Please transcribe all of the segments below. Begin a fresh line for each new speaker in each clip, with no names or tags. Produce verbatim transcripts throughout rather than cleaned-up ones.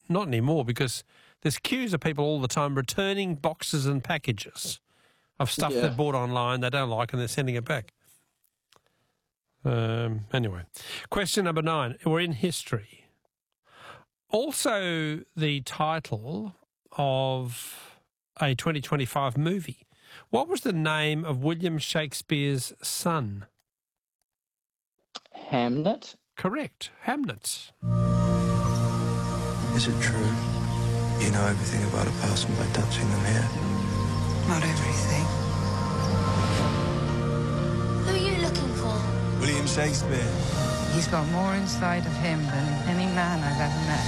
not anymore because there's queues of people all the time returning boxes and packages of stuff
Yeah.
they bought online they don't like and they're sending it back. Um, anyway, question number nine. We're in history. Also the title of a twenty twenty-five movie. What was the name of William Shakespeare's son?
Hamnet?
Correct. Hamnet.
Is it true? You know everything about a person by touching them here?
Not everything.
Who are you looking for?
William Shakespeare.
He's got more inside of him than any man I've ever met.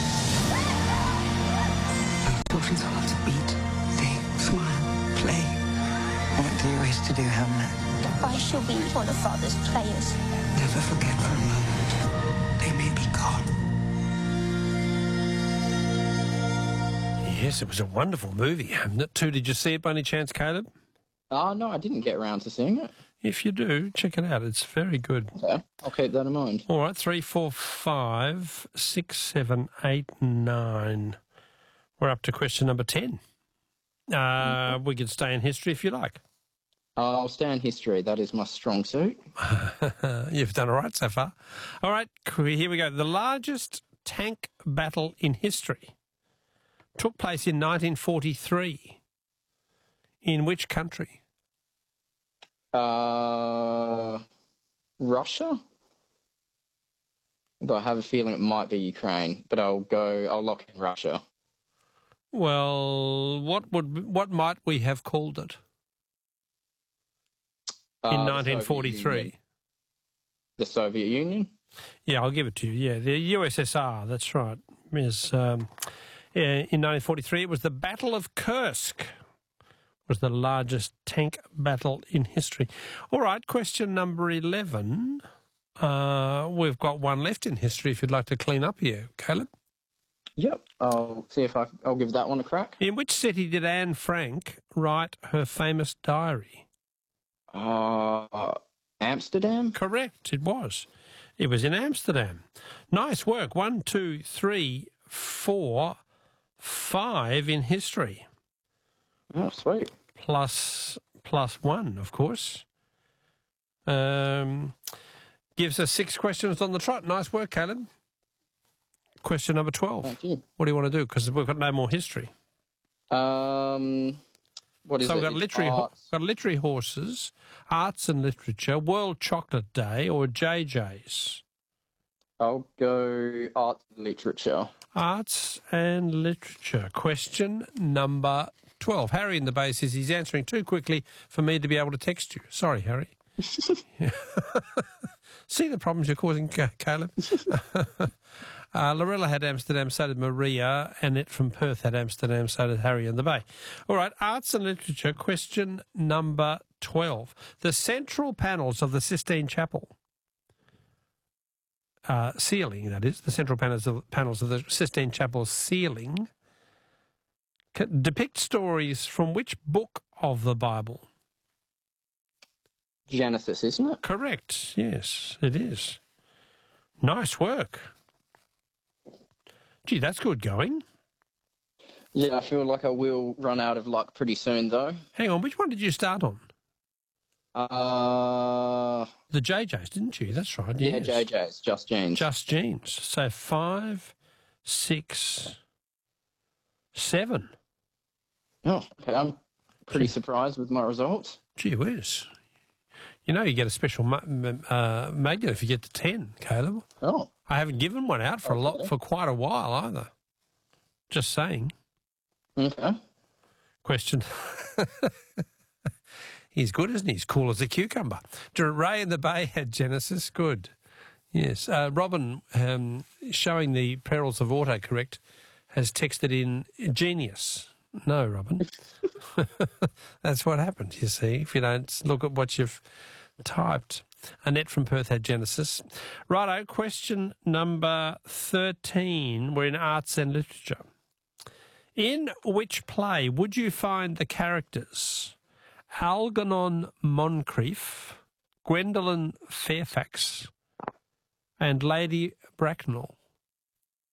Children's hearts beat, think, smile, play. What do you wish to do, Hamlet?
I shall be one of Father's players.
Never forget for a moment. They may be gone.
Yes, it was a wonderful movie, Hamnet too. Did you see it by any chance, Caleb?
Oh, no, I didn't get around to seeing it.
If you do, check it out. It's very good.
Okay, I'll keep that in mind.
All right, three, four, five, six, seven, eight, nine. We're up to question number ten. Uh, we can stay in history if you like.
I'll stay in history. That is my strong suit.
You've done all right so far. All right, here we go. The largest tank battle in history took place in nineteen forty-three. In which country?
Uh, Russia? But I have a feeling it might be Ukraine, but I'll go, I'll lock in Russia.
Well, what would what might we have called it in
Uh, the
nineteen forty-three?
The Soviet Union?
Yeah, I'll give it to you. Yeah, the U S S R, that's right. Is, um, yeah, in nineteen forty-three, it was the Battle of Kursk. Was the largest tank battle in history. All right, question number eleven. Uh, we've got one left in history if you'd like to clean up here, Caleb.
Yep. I'll see if I, I'll give that one a crack.
In which city did Anne Frank write her famous diary?
Uh, Amsterdam?
Correct, it was. It was in Amsterdam. Nice work. One, two, three, four, five in history.
Oh, sweet.
Plus, plus one, of course. Um, gives us six questions on the trot. Nice work, Caleb. Question number twelve.
Thank you.
What do you want to do? Because we've got no more history.
Um, what is
so
it?
we've got
It's
literary, ho-
arts.
got literary horses, arts and literature, World Chocolate Day, or J J's?
I'll go art and literature.
Arts and literature. Question number twelve. Harry in the bay says he's answering too quickly for me to be able to text you. Sorry, Harry. See the problems you're causing, Ca- Caleb? uh, Lorella had Amsterdam, so did Maria. Annette from Perth had Amsterdam, so did Harry in the bay. All right, arts and literature. Question number twelve. The central panels of the Sistine Chapel. Uh, ceiling, that is, the central panels of, panels of the Sistine Chapel ceiling ca- depict stories from which book of the Bible?
Genesis, isn't it?
Correct, yes, it is. Nice work. Gee, that's good going.
Yeah, I feel like I will run out of luck pretty soon, though.
Hang on, which one did you start on?
Uh,
The J J's, didn't you? That's right,
yeah,
yes.
J J's, Just Jeans.
Just Jeans. So five, six, seven.
Oh, okay. I'm pretty surprised with my results.
Gee whiz. You know you get a special ma- ma- uh, magnet if you get to ten, Caleb.
Oh,
I haven't given one out for a lot
Okay.
for quite a while either. Just saying.
okay.
Question. He's good, isn't he? He's cool as a cucumber. Ray in the Bay had Genesis. Good. Yes. Uh, Robin, um, showing the perils of autocorrect, has texted in genius. No, Robin. That's what happens, you see, if you don't look at what you've typed. Annette from Perth had Genesis. Righto, question number thirteen. We're in arts and literature. In which play would you find the characters Algernon Moncrief, Gwendolen Fairfax, and Lady Bracknell?